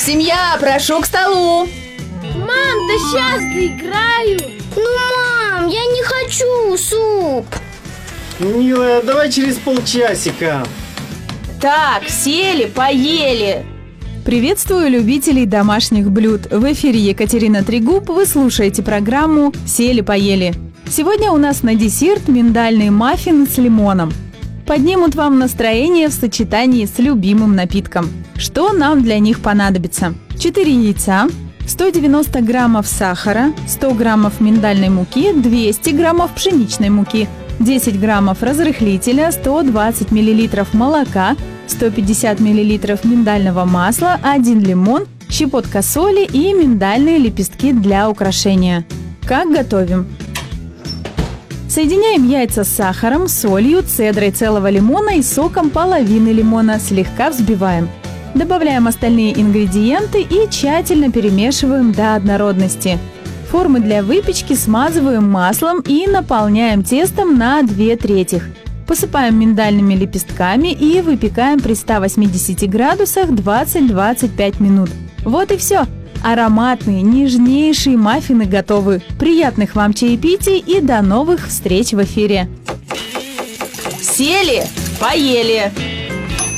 Семья, прошу к столу. Мам, да сейчас доиграю. Мам, я не хочу суп. Милая, давай через полчасика. Так, сели, поели. Приветствую любителей домашних блюд. В эфире Екатерина Трегуб. Вы слушаете программу «Сели-поели». Сегодня у нас на десерт миндальные маффины с лимоном. Поднимут вам настроение в сочетании с любимым напитком. Что нам для них понадобится? 4 яйца, 190 граммов сахара, 100 граммов миндальной муки, 200 граммов пшеничной муки, 10 граммов разрыхлителя, 120 миллилитров молока, 150 миллилитров миндального масла, 1 лимон, щепотка соли и миндальные лепестки для украшения. Как готовим? Соединяем яйца с сахаром, солью, цедрой целого лимона и соком половины лимона, слегка взбиваем. Добавляем остальные ингредиенты и тщательно перемешиваем до однородности. Формы для выпечки смазываем маслом и наполняем тестом на 2/3. Посыпаем миндальными лепестками и выпекаем при 180 градусах 20-25 минут. Вот и все. Ароматные, нежнейшие маффины готовы. Приятных вам чаепитий и до новых встреч в эфире. Сели, поели.